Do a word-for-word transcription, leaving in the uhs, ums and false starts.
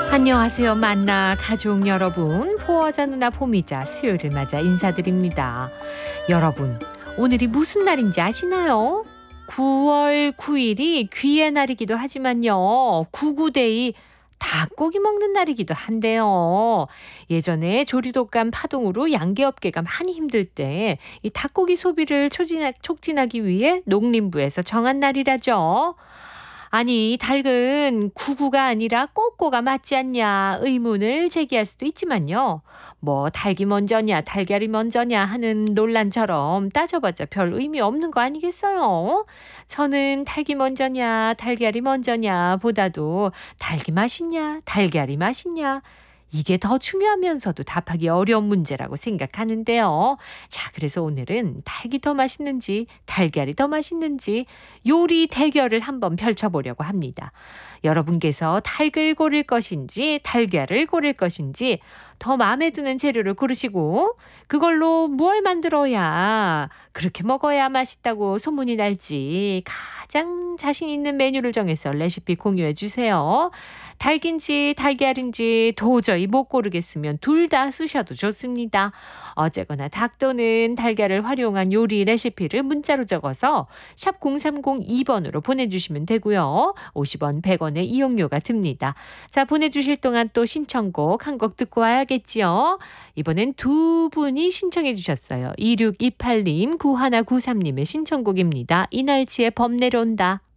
안녕하세요. 만나 가족 여러분. 포어자 누나 포미자 수요일을 맞아 인사드립니다. 여러분, 오늘이 무슨 날인지 아시나요? 구월 구일이 귀의 날이기도 하지만요. 구구데이 닭고기 먹는 날이기도 한데요. 예전에 조리독감 파동으로 양계업계가 많이 힘들 때 이 닭고기 소비를 촉진하, 촉진하기 위해 농림부에서 정한 날이라죠. 아니, 닭은 구구가 아니라 꼬꼬가 맞지 않냐 의문을 제기할 수도 있지만요. 뭐 닭이 먼저냐 달걀이 먼저냐 하는 논란처럼 따져봤자 별 의미 없는 거 아니겠어요? 저는 닭이 먼저냐 달걀이 먼저냐 보다도 닭이 맛있냐 달걀이 맛있냐 이게 더 중요하면서도 답하기 어려운 문제라고 생각하는데요. 자, 그래서 오늘은 닭이 더 맛있는지 달걀이 더 맛있는지 요리 대결을 한번 펼쳐보려고 합니다. 여러분께서 닭을 고를 것인지 달걀을 고를 것인지 더 마음에 드는 재료를 고르시고 그걸로 뭘 만들어야 그렇게 먹어야 맛있다고 소문이 날지 가장 자신 있는 메뉴를 정해서 레시피 공유해 주세요. 닭인지 달걀인지 도저히 못 고르겠으면 둘 다 쓰셔도 좋습니다. 어쨌거나 닭 또는 달걀을 활용한 요리 레시피를 문자로 적어서 샵 공삼공이 번으로 보내주시면 되고요. 오십 원, 백 원의 이용료가 듭니다. 자, 보내주실 동안 또 신청곡 한 곡 듣고 와야겠지요. 이번엔 두 분이 신청해 주셨어요. 이육이팔 님, 구일구삼 님의 신청곡입니다. 이날치의 범 내려온다.